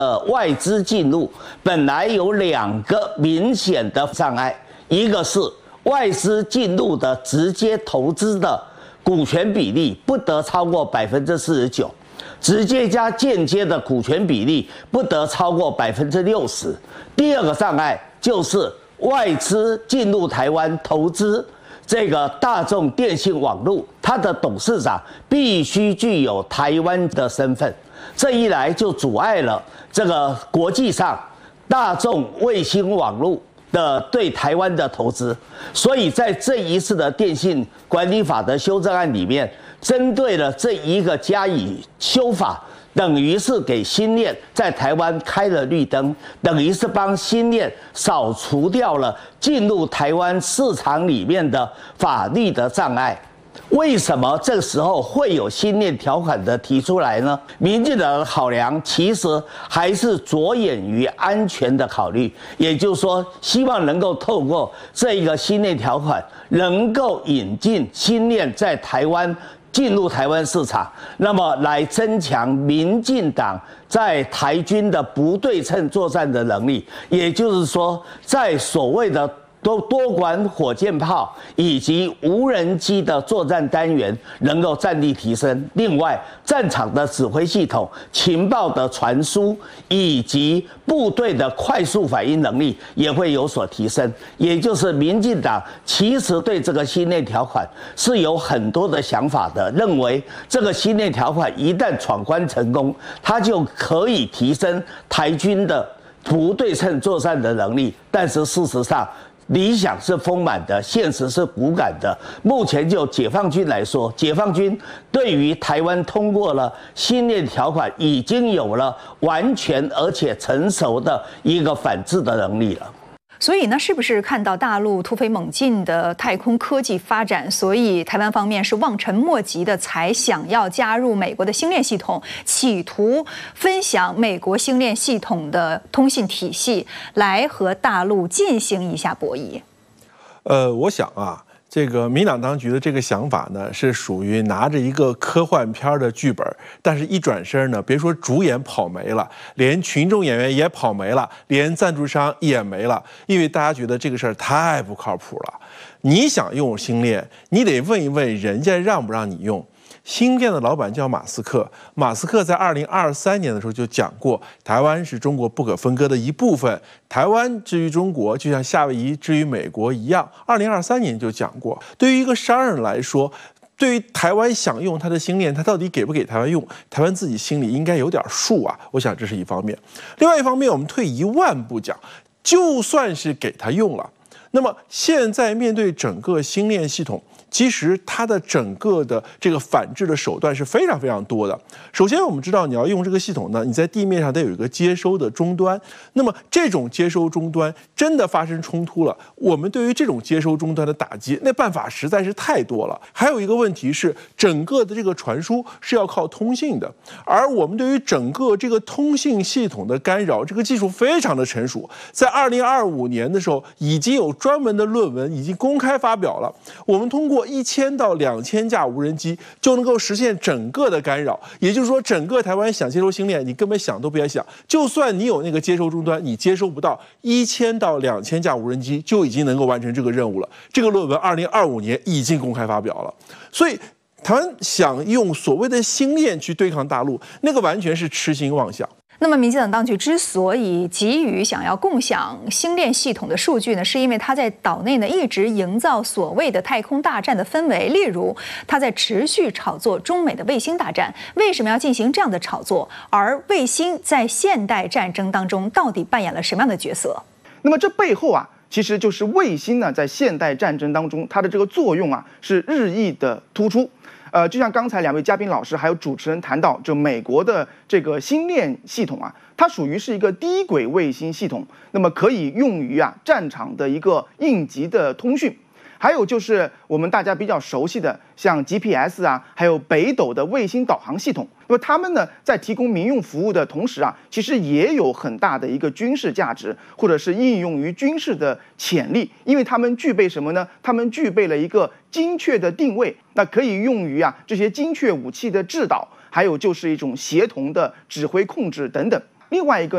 外资进入本来有2个明显的障碍，一个是外资进入的直接投资的股权比例不得超过49%，直接加间接的股权比例不得超过60%。第二个障碍就是外资进入台湾投资这个大众电信网络，它的董事长必须具有台湾的身份，这一来就阻碍了这个国际上大众卫星网络的对台湾的投资。所以在这一次的电信管理法的修正案里面，针对了这一个加以修法，等于是给新链在台湾开了绿灯，等于是帮新链扫除掉了进入台湾市场里面的法律的障碍。为什么这个时候会有新链条款的提出来呢？民进党的考量其实还是着眼于安全的考虑，也就是说，希望能够透过这一个新链条款，能够引进新链在台湾进入台湾市场，那么来增强民进党在台军的不对称作战的能力，也就是说，在所谓的多管火箭炮以及无人机的作战单元能够战力提升。另外，战场的指挥系统、情报的传输以及部队的快速反应能力也会有所提升。也就是民进党其实对这个新链条款是有很多的想法的，认为这个新链条款一旦闯关成功，它就可以提升台军的不对称作战的能力。但是事实上，理想是丰满的，现实是骨感的。目前就解放军来说，解放军对于台湾通过了新链条款，已经有了完全而且成熟的一个反制的能力了。 所以呢，是不是看到大陆突飞猛进的太空科技发展，所以台湾方面是望尘莫及的，才想要加入美国的星链系统，企图分享美国星链系统的通信体系，来和大陆进行一下博弈？ 我想啊，这个民党当局的这个想法呢，是属于拿着一个科幻片的剧本，但是一转身呢，别说主演跑没了，连群众演员也跑没了，连赞助商也没了，因为大家觉得这个事儿太不靠谱了。你想用星链，你得问一问人家让不让你用。星链的老板叫马斯克，马斯克在2023年的时候就讲过，台湾是中国不可分割的一部分，台湾之于中国就像夏威夷之于美国一样，2023年就讲过。对于一个商人来说，对于台湾想用他的星链，他到底给不给台湾用，台湾自己心里应该有点数啊。我想这是一方面。另外一方面，我们退一万步讲，就算是给他用了，那么现在面对整个星链系统，其实它的整个的这个反制的手段是非常非常多的。首先，我们知道你要用这个系统呢，你在地面上得有一个接收的终端。那么这种接收终端真的发生冲突了，我们对于这种接收终端的打击，那办法实在是太多了。还有一个问题是，整个的这个传输是要靠通信的，而我们对于整个这个通信系统的干扰，这个技术非常的成熟。在2025年的时候，已经有专门的论文已经公开发表了。我们通过1000到2000架无人机就能够实现整个的干扰，也就是说，整个台湾想接收星链，你根本想都别想。就算你有那个接收终端，你接收不到，1000到2000架无人机就已经能够完成这个任务了。这个论文2025年已经公开发表了，所以台湾想用所谓的星链去对抗大陆，那个完全是痴心妄想。 那么，民进党当局之所以急于想要共享星链系统的数据呢，是因为他在岛内呢一直营造所谓的太空大战的氛围。例如，他在持续炒作中美的卫星大战。为什么要进行这样的炒作？而卫星在现代战争当中到底扮演了什么样的角色？ 那么这背后啊，其实就是卫星呢在现代战争当中它的这个作用啊是日益的突出。就像刚才2位嘉宾老师还有主持人谈到，就美国的这个星链系统啊，它属于是一个低轨卫星系统，那么可以用于战场的一个应急的通讯。还有就是我们大家比较熟悉的，像 GPS 啊，还有北斗的卫星导航系统。那么它们呢，在提供民用服务的同时啊，其实也有很大的一个军事价值，或者是应用于军事的潜力。因为它们具备什么呢？它们具备了一个精确的定位，那可以用于这些精确武器的制导，还有就是一种协同的指挥控制等等。另外一个